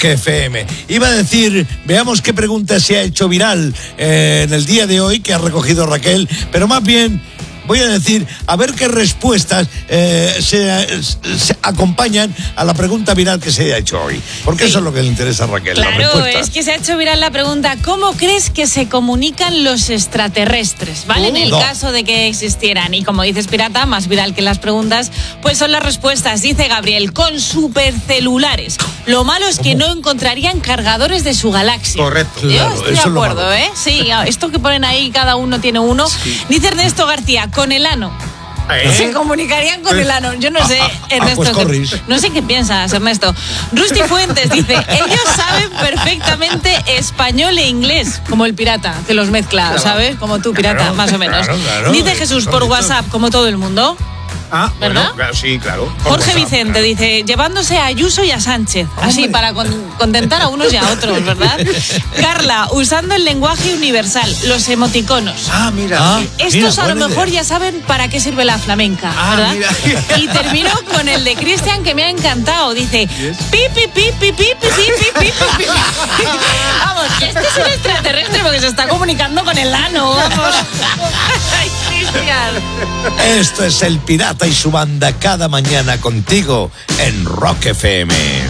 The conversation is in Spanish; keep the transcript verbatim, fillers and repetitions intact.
F M. Iba a decir, veamos qué pregunta se ha hecho viral eh, en el día de hoy, que ha recogido Raquel, pero más bien voy a decir, a ver qué respuestas eh, se, se acompañan a la pregunta viral que se ha hecho hoy. Porque sí, eso es lo que le interesa a Raquel. Claro, es que se ha hecho viral la pregunta, ¿cómo crees que se comunican los extraterrestres? ¿Vale? Uh, en el no. caso de que existieran. Y como dices, Pirata, más viral que las preguntas, pues son las respuestas. Dice Gabriel, con supercelulares. Lo malo es que ¿Cómo? no encontrarían cargadores de su galaxia. Correcto. Yo Claro, estoy de acuerdo, ¿eh? Sí, esto que ponen ahí, cada uno tiene uno. Sí. Dice Ernesto García, con el ano. ¿Eh? Se comunicarían con el ano. Yo no sé, Ernesto. Ah, pues que, no sé qué piensas, Ernesto. Rusty Fuentes dice, ellos saben perfectamente español e inglés, como el Pirata, que los mezcla, claro. ¿sabes? Como tú, Pirata, claro, más o menos. Claro, claro. Dice Jesús por WhatsApp, como todo el mundo. Ah, ¿verdad? Bueno, sí, claro. Jorge Vicente claro. dice, llevándose a Ayuso y a Sánchez, así para con, contentar a unos y a otros, ¿verdad? Carla, usando el lenguaje universal, los emoticonos. Ah, mira. Ah, Estos mira, a lo mejor idea. ya saben para qué sirve la flamenca, ah, ¿verdad? Mira. Y termino con el de Cristian, que me ha encantado. Dice, pi, pi, pi, pi, pi, pi, pi, pi, pi. Vamos, este es un extraterrestre porque se está comunicando con el ano, vamos. Ay, Cristian. Esto es el Pirata y su banda cada mañana contigo en Rock F M.